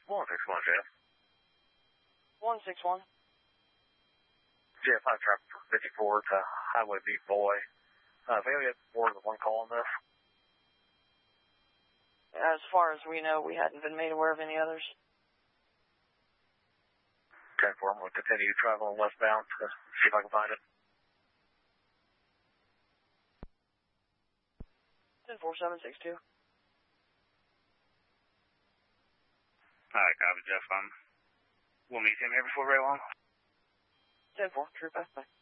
161, Jeff. 161. Jeff, I'm traffic from 54 to Highway B, Boy. Have you had more than one call on this? As far as we know, we hadn't been made aware of any others. 10-4, I'm going to continue traveling westbound to see if I can find it. 10-4, 762. Alright, copy, Jeff. We'll meet him here before very long. 10-4, true pass, bye.